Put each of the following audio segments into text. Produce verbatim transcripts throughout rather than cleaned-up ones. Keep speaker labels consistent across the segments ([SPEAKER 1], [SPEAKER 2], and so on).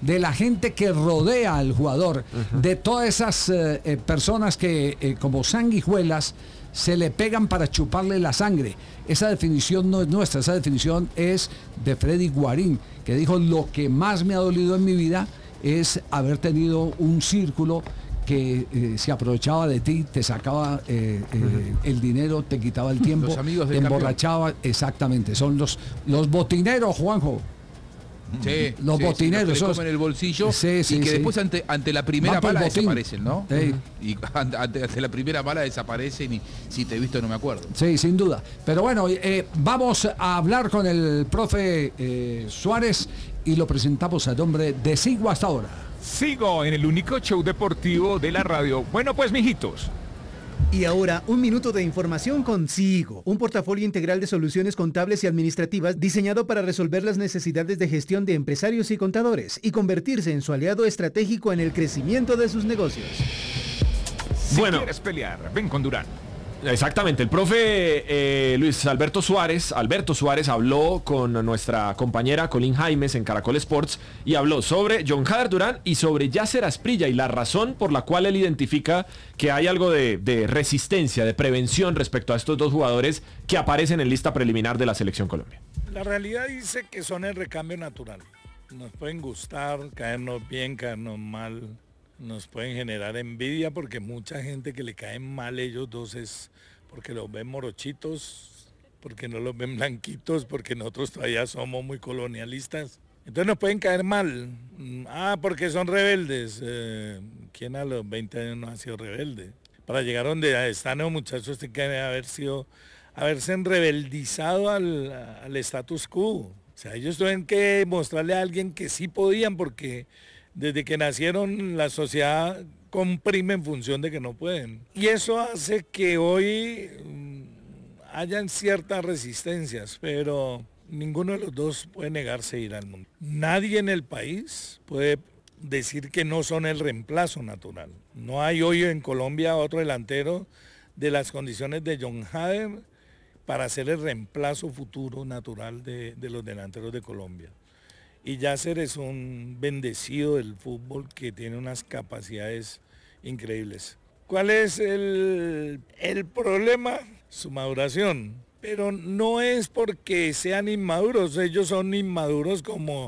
[SPEAKER 1] de la gente que rodea al jugador, uh-huh. de todas esas eh, eh, personas que eh, como sanguijuelas se le pegan para chuparle la sangre. Esa definición no es nuestra, esa definición es de Freddy Guarín, que dijo: lo que más me ha dolido en mi vida es haber tenido un círculo que eh, se aprovechaba de ti, te sacaba eh, eh, uh-huh. el dinero, te quitaba el tiempo,
[SPEAKER 2] los amigos
[SPEAKER 1] te
[SPEAKER 2] del
[SPEAKER 1] emborrachaba. Campeón. Exactamente, son los, los botineros, Juanjo.
[SPEAKER 2] Sí,
[SPEAKER 1] los
[SPEAKER 2] sí,
[SPEAKER 1] botineros,
[SPEAKER 2] sí, los que le comen el bolsillo,
[SPEAKER 1] sí, sí,
[SPEAKER 2] y que
[SPEAKER 1] sí.
[SPEAKER 2] después ante, ante la primera mala desaparecen, ¿no?
[SPEAKER 1] Sí.
[SPEAKER 2] Y ante, ante la primera mala desaparecen y si te he visto no me acuerdo.
[SPEAKER 1] Sí, sin duda. Pero bueno, eh, vamos a hablar con el profe eh, Suárez y lo presentamos a nombre de Sigo hasta ahora.
[SPEAKER 3] Sigo en el único show deportivo de la radio. Bueno, pues, mijitos.
[SPEAKER 4] Y ahora, un minuto de información con Sigo, un portafolio integral de soluciones contables y administrativas diseñado para resolver las necesidades de gestión de empresarios y contadores y convertirse en su aliado estratégico en el crecimiento de sus negocios.
[SPEAKER 3] Si bueno, quieres pelear, ven con Durán.
[SPEAKER 5] Exactamente, el profe eh, Luis Alberto Suárez, Alberto Suárez habló con nuestra compañera Colín Jaimes en Caracol Sports y habló sobre John Jader Durán y sobre Yasser Asprilla y la razón por la cual él identifica que hay algo de, de resistencia, de prevención respecto a estos dos jugadores que aparecen en lista preliminar de la Selección Colombia.
[SPEAKER 6] La realidad dice que son el recambio natural. Nos pueden gustar, caernos bien, caernos mal. Nos pueden generar envidia porque mucha gente que le caen mal ellos dos es porque los ven morochitos, porque no los ven blanquitos, porque nosotros todavía somos muy colonialistas. Entonces nos pueden caer mal. Ah, porque son rebeldes. Eh, ¿Quién a los veinte años no ha sido rebelde? Para llegar donde están los muchachos tienen que haber sido, haberse rebeldizado al, al status quo. O sea, ellos tienen que mostrarle a alguien que sí podían porque desde que nacieron la sociedad comprime en función de que no pueden. Y eso hace que hoy um, hayan ciertas resistencias, pero ninguno de los dos puede negarse a ir al mundo. Nadie en el país puede decir que no son el reemplazo natural. No hay hoy en Colombia otro delantero de las condiciones de John Jader para ser el reemplazo futuro natural de, de los delanteros de Colombia. Y Yasser es un bendecido del fútbol que tiene unas capacidades increíbles. ¿Cuál es el, el problema? Su maduración. Pero no es porque sean inmaduros, ellos son inmaduros como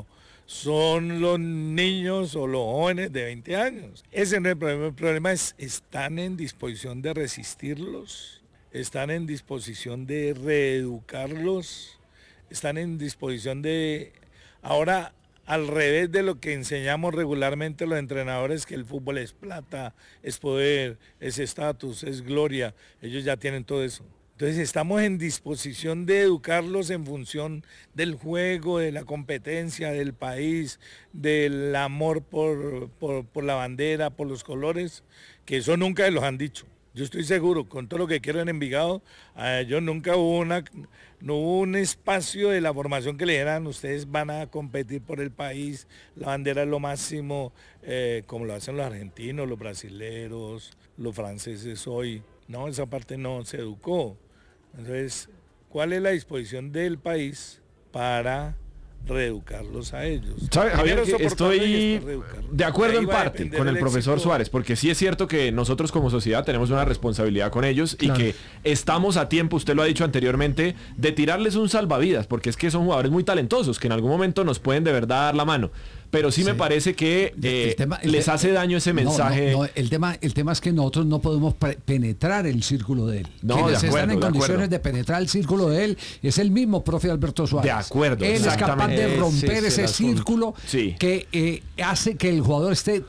[SPEAKER 6] son los niños o los jóvenes de veinte años. Ese no es el problema, el problema es, ¿están en disposición de resistirlos? ¿Están en disposición de reeducarlos? ¿Están en disposición de... Ahora, al revés de lo que enseñamos regularmente los entrenadores, que el fútbol es plata, es poder, es estatus, es gloria, ellos ya tienen todo eso. Entonces estamos en disposición de educarlos en función del juego, de la competencia, del país, del amor por, por, por la bandera, por los colores, que eso nunca los han dicho. Yo estoy seguro, con todo lo que quiero en Envigado, a ellos nunca hubo, una, no hubo un espacio de la formación que le dijeran, ustedes van a competir por el país, la bandera es lo máximo, eh, como lo hacen los argentinos, los brasileros, los franceses hoy. No, esa parte no se educó. Entonces, ¿cuál es la disposición del país para reeducarlos a ellos?
[SPEAKER 5] ¿Sabe, Javier, que estoy de acuerdo en parte con el profesor Suárez, porque sí es cierto que nosotros como sociedad tenemos una responsabilidad con ellos, claro, y que estamos a tiempo, usted lo ha dicho anteriormente, de tirarles un salvavidas, porque es que son jugadores muy talentosos, que en algún momento nos pueden de verdad dar la mano. Pero sí, sí me parece que eh, tema, les te, hace daño ese mensaje.
[SPEAKER 1] No, no, no, el, tema, el tema es que nosotros no podemos penetrar el círculo de él.
[SPEAKER 5] No,
[SPEAKER 1] Quienes
[SPEAKER 5] de acuerdo,
[SPEAKER 1] están en
[SPEAKER 5] de
[SPEAKER 1] condiciones
[SPEAKER 5] acuerdo.
[SPEAKER 1] de penetrar el círculo de él es el mismo profe Alberto Suárez.
[SPEAKER 5] De acuerdo.
[SPEAKER 1] Él es capaz de romper
[SPEAKER 5] ese,
[SPEAKER 1] ese círculo
[SPEAKER 5] sí.
[SPEAKER 1] que eh, hace que el jugador esté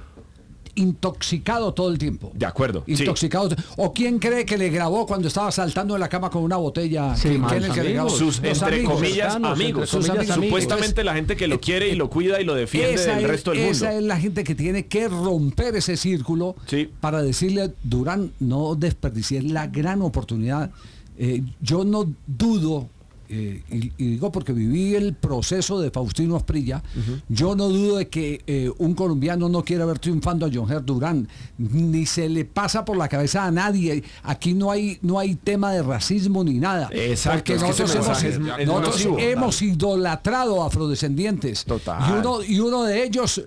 [SPEAKER 1] intoxicado todo el tiempo.
[SPEAKER 5] De acuerdo.
[SPEAKER 1] Intoxicado. Sí. ¿O quién cree que le grabó cuando estaba saltando en la cama con una botella?
[SPEAKER 5] Sí,
[SPEAKER 1] ¿Quién,
[SPEAKER 5] mal,
[SPEAKER 1] ¿quién es el que le grabó?
[SPEAKER 5] Sus,
[SPEAKER 1] Los
[SPEAKER 5] entre
[SPEAKER 1] amigos,
[SPEAKER 5] comillas,
[SPEAKER 1] cercanos,
[SPEAKER 5] amigos.
[SPEAKER 1] Sus amigos.
[SPEAKER 5] Supuestamente la gente que lo quiere y lo cuida y lo defiende
[SPEAKER 1] esa
[SPEAKER 5] del
[SPEAKER 1] es,
[SPEAKER 5] resto del mundo.
[SPEAKER 1] Esa es la gente que tiene que romper ese círculo,
[SPEAKER 5] sí,
[SPEAKER 1] para decirle, Durán, no desperdicies la gran oportunidad. Eh, yo no dudo... Eh, y, y digo porque viví el proceso de Faustino Asprilla, uh-huh. Yo no dudo de que eh, un colombiano no quiera ver triunfando a John Jader Durán, ni se le pasa por la cabeza a nadie. Aquí no hay no hay tema de racismo ni nada.
[SPEAKER 5] Exacto,
[SPEAKER 1] porque nosotros, hemos,
[SPEAKER 5] es, es
[SPEAKER 1] nosotros
[SPEAKER 5] nocivo,
[SPEAKER 1] hemos idolatrado a afrodescendientes.
[SPEAKER 5] Total.
[SPEAKER 1] Y uno, y uno de ellos